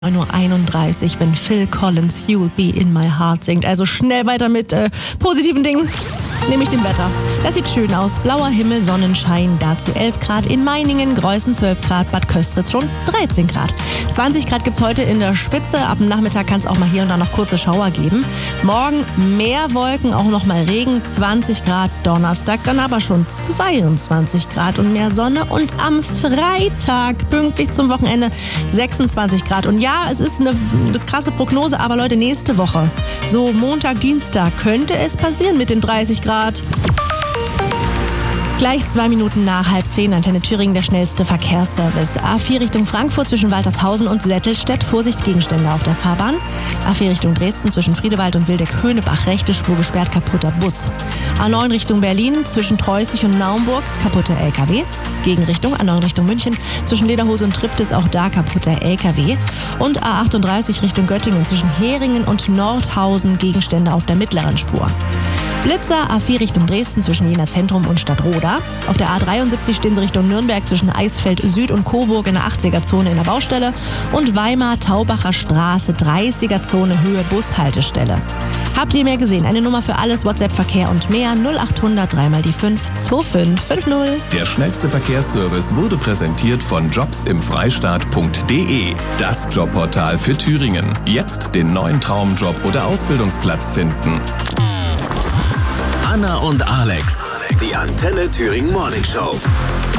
9:31 Uhr, wenn Phil Collins You'll Be In My Heart singt. Also schnell weiter mit positiven Dingen, nämlich dem Wetter. Das sieht schön aus. Blauer Himmel, Sonnenschein, dazu 11 Grad. In Meiningen, Greußen 12 Grad, Bad Köstritz schon 13 Grad. 20 Grad gibt's heute in der Spitze. Ab dem Nachmittag kann es auch mal hier und da noch kurze Schauer geben. Morgen mehr Wolken, auch noch mal Regen, 20 Grad. Donnerstag dann aber schon 22 Grad und mehr Sonne. Und am Freitag, pünktlich zum Wochenende, 26 Grad. Und ja, es ist eine krasse Prognose, aber Leute, nächste Woche, so Montag, Dienstag, könnte es passieren mit den 30 Grad. Gleich 2 Minuten nach 9:30, Antenne Thüringen, der schnellste Verkehrsservice. A4 Richtung Frankfurt zwischen Waltershausen und Sättelstedt. Vorsicht, Gegenstände auf der Fahrbahn. A4 Richtung Dresden zwischen Friedewald und Wildeck-Höhnebach. Rechte Spur gesperrt, kaputter Bus. A9 Richtung Berlin zwischen Treußig und Naumburg. Kaputter LKW. Gegenrichtung A9 Richtung München zwischen Lederhose und Triptis. Auch da kaputter LKW. Und A38 Richtung Göttingen zwischen Heringen und Nordhausen. Gegenstände auf der mittleren Spur. Blitzer A4 Richtung Dresden zwischen Jena Zentrum und Stadtroda. Auf der A73 stehen sie Richtung Nürnberg zwischen Eisfeld Süd und Coburg in der 80er-Zone in der Baustelle. Und Weimar-Taubacher Straße 30er-Zone Höhe Bushaltestelle. Habt ihr mehr gesehen? Eine Nummer für alles, WhatsApp-Verkehr und mehr 0800 3 mal die 5 2550. Der schnellste Verkehrsservice wurde präsentiert von jobsimfreistaat.de. Das Jobportal für Thüringen. Jetzt den neuen Traumjob oder Ausbildungsplatz finden. Anna und Alex, die Antenne Thüringen Morning Show.